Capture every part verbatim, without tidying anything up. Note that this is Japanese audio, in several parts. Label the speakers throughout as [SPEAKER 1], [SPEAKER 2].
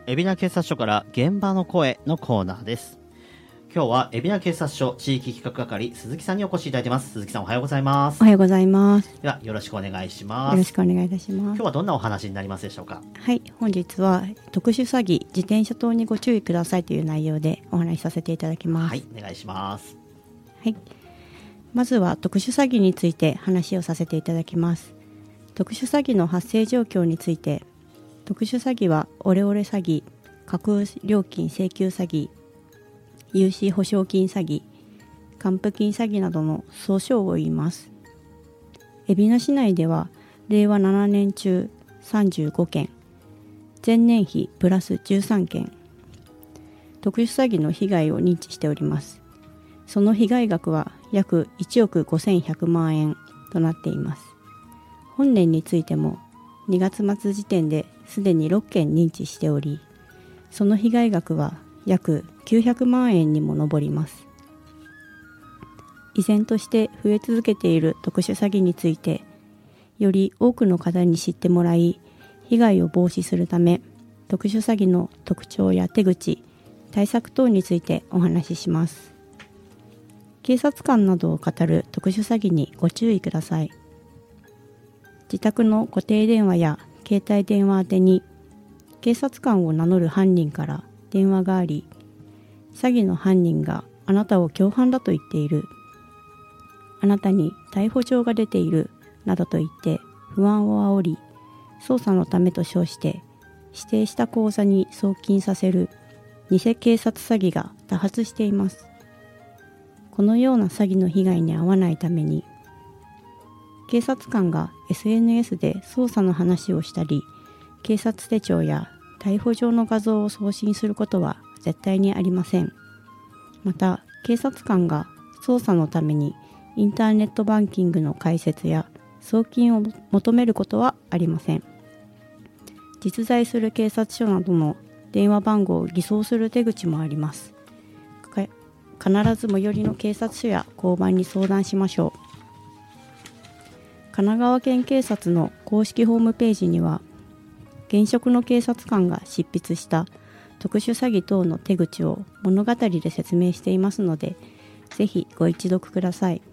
[SPEAKER 1] 海老名警察署から現場の声のコーナーです。今日は海老名警察署地域企画係鈴木さんにお越しいただいてます。鈴木さん、おはようございます。
[SPEAKER 2] おはようございます。
[SPEAKER 1] ではよろしくお願いします。
[SPEAKER 2] よろしくお願いいたします。
[SPEAKER 1] 今日はどんなお話になりますでしょうか。
[SPEAKER 2] はい、本日は特殊詐欺、自転車等にご注意くださいという内容でお話しさせていただきます。
[SPEAKER 1] はい、お願いします。
[SPEAKER 2] はい、まずは特殊詐欺について話をさせていただきます。特殊詐欺の発生状況について、特殊詐欺はオレオレ詐欺、架空料金請求詐欺、融資保証金詐欺、還付金詐欺などの総称を言います。海老名市内ではれいわななねん中さんじゅうごけん、前年比プラスじゅうさんけん、特殊詐欺の被害を認知しております。その被害額は約いちおくごせんひゃくまんえんとなっています。本年についてもにがつ末時点ですでにろっけん認知しており、その被害額は約きゅうひゃくまんえんにも上ります。依然として増え続けている特殊詐欺について、より多くの方に知ってもらい、被害を防止するため、特殊詐欺の特徴や手口、対策等についてお話しします。警察官などを語る特殊詐欺にご注意ください。自宅の固定電話や携帯電話宛てに、警察官を名乗る犯人から電話があり、詐欺の犯人があなたを共犯だと言っている、あなたに逮捕状が出ているなどと言って不安を煽り、捜査のためと称して指定した口座に送金させる偽警察詐欺が多発しています。このような詐欺の被害に遭わないために、警察官が エスエヌエス で捜査の話をしたり、警察手帳や逮捕状の画像を送信することは絶対にありません。また、警察官が捜査のためにインターネットバンキングの開設や送金を求めることはありません。実在する警察署などの電話番号を偽装する手口もあります。必ず最寄りの警察署や交番に相談しましょう。神奈川県警察の公式ホームページには、現職の警察官が執筆した特殊詐欺等の手口を物語で説明していますので、ぜひご一読ください。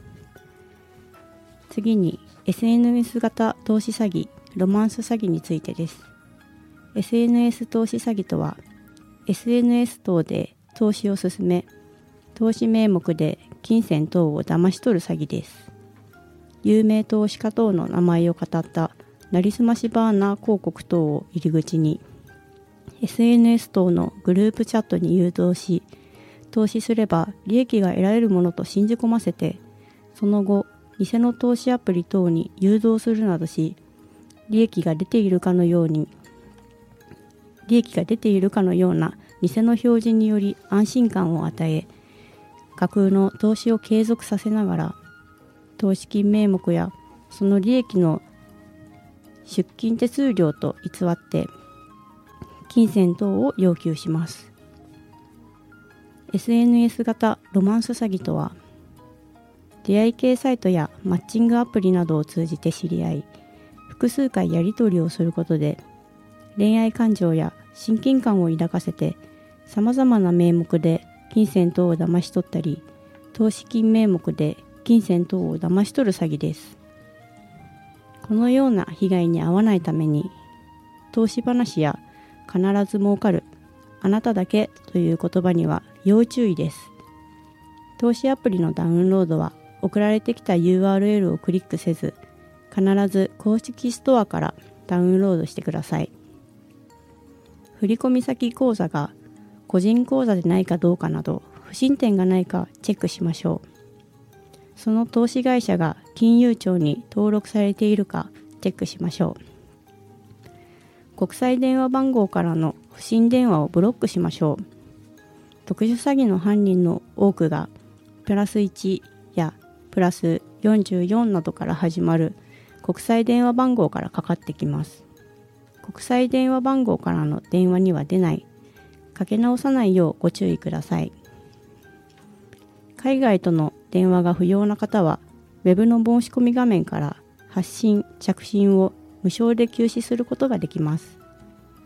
[SPEAKER 2] 次に エスエヌエス 型投資詐欺、ロマンス詐欺についてです。エスエヌエス 投資詐欺とは、エスエヌエス 等で投資を勧め、投資名目で金銭等を騙し取る詐欺です。有名投資家等の名前を語ったなりすましバーナー広告等を入り口に、エスエヌエス 等のグループチャットに誘導し、投資すれば利益が得られるものと信じ込ませて、その後、偽の投資アプリ等に誘導するなどし、利益が出ているかのように、利益が出ているかのような偽の表示により安心感を与え、架空の投資を継続させながら、投資金名目やその利益の出金手数料と偽って金銭等を要求します。エスエヌエス 型ロマンス詐欺とは、出会い系サイトやマッチングアプリなどを通じて知り合い、複数回やり取りをすることで、恋愛感情や親近感を抱かせて、さまざまな名目で金銭等を騙し取ったり、投資金名目で金銭等を騙し取る詐欺です。このような被害に遭わないために、投資話や必ず儲かる、あなただけという言葉には要注意です。投資アプリのダウンロードは送られてきた ユーアールエル をクリックせず、必ず公式ストアからダウンロードしてください。振込先口座が個人口座でないかどうかなど、不審点がないかチェックしましょう。その投資会社が金融庁に登録されているかチェックしましょう。国際電話番号からの不審電話をブロックしましょう。特殊詐欺の犯人の多くがプラスいちやプラスよんじゅうよんなどから始まる国際電話番号からかかってきます。国際電話番号からの電話には出ない、かけ直さないようご注意ください。海外との電話が不要な方は、ウェブの申し込み画面から発信・着信を無償で休止することができます。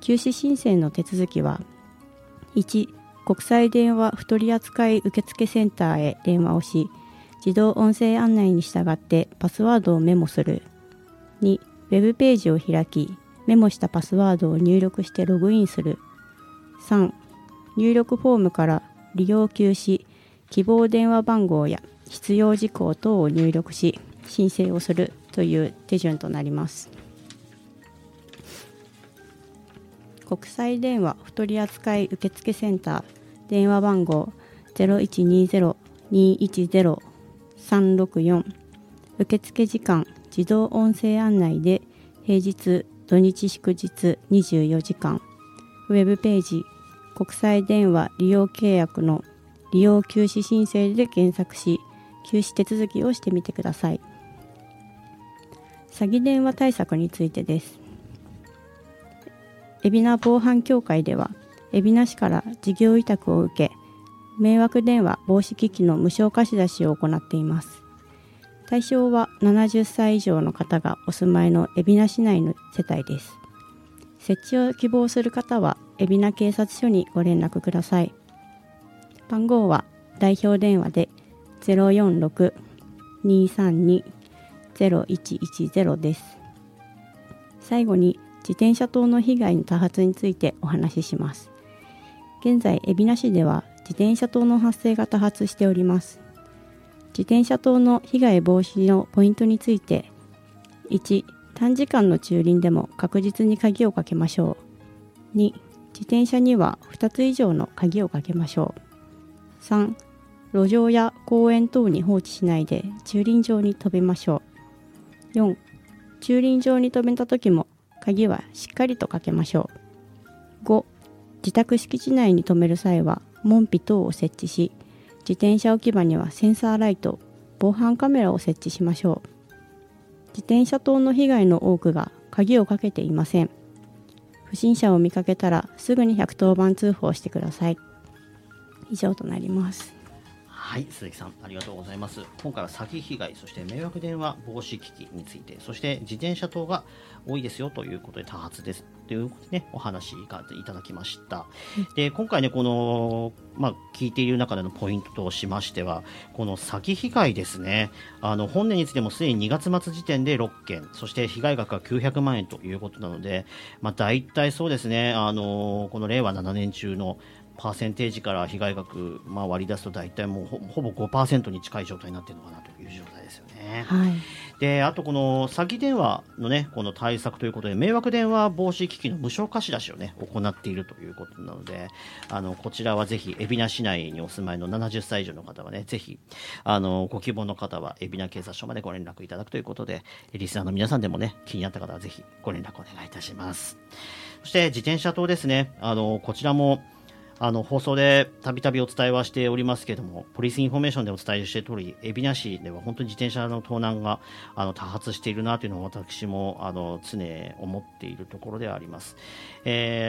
[SPEAKER 2] 休止申請の手続きは、いち、国際電話不取扱受付センターへ電話をし、自動音声案内に従ってパスワードをメモする。に、ウェブページを開き、メモしたパスワードを入力してログインする。さん、入力フォームから利用休止、希望電話番号や必要事項等を入力し、申請をするという手順となります。国際電話不取扱受付センター電話番号 ゼロいちにゼロ にいちゼロ さんろくよん 受付時間自動音声案内で平日土日祝日にじゅうよじかん。ウェブページ国際電話利用契約の利用休止申請で検索し、休止手続きをしてみてください。詐欺電話対策についてです。海老名防犯協会では、海老名市から事業委託を受け、迷惑電話防止機器の無償貸し出しを行っています。対象はななじゅっさい以上の方がお住まいの海老名市内の世帯です。設置を希望する方は、海老名警察署にご連絡ください。番号は代表電話で ゼロよんろく にさんに ゼロいちいちゼロ です。最後に自転車等の被害の多発についてお話しします。現在、海老名市では自転車等の発生が多発しております。自転車等の被害防止のポイントについて、いち、短時間の駐輪でも確実に鍵をかけましょう。に、自転車にはふたつ以上の鍵をかけましょう。さん、路上や公園等に放置しないで駐輪場に止めましょう。よん、駐輪場に止めた時も鍵はしっかりとかけましょう。ご、自宅敷地内に止める際は門扉等を設置し、自転車置き場にはセンサーライト、防犯カメラを設置しましょう。自転車等の被害の多くが鍵をかけていません。不審者を見かけたらすぐにひゃくとおばん通報してください。以上となります。
[SPEAKER 1] はい、鈴木さんありがとうございます。今回は詐欺被害、そして迷惑電話防止機器について、そして自転車等が多いですよということで多発ですということで、ね、お話いただきました。で、今回ね、この、まあ、聞いている中でのポイントとしましては、この詐欺被害ですね、あの本年についてもすでににがつ末時点でろっけん、そして被害額はきゅうひゃくまんえんということなので、まあ、大体そうですね、あのこのれいわななねん中のパーセンテージから被害額、まあ、割り出すと大体もう ほ, ほぼ ごパーセント に近い状態になっているのかなという状態ですよね。
[SPEAKER 2] はい、
[SPEAKER 1] で、あとこの詐欺電話のね、この対策ということで、迷惑電話防止機器の無償貸し出しをね、行っているということなので、あの、こちらはぜひ、海老名市内にお住まいのななじゅっさい以上の方はね、ぜひ、あの、ご希望の方は、海老名警察署までご連絡いただくということで、リスナーの皆さんでもね、気になった方はぜひご連絡お願いいたします。そして、自転車等ですね、あの、こちらも、あの放送でたびたびお伝えはしておりますけれども、ポリスインフォメーションでお伝えしている通り、海老名市では本当に自転車の盗難があの多発しているなというのを私もあの常思っているところではあります。えー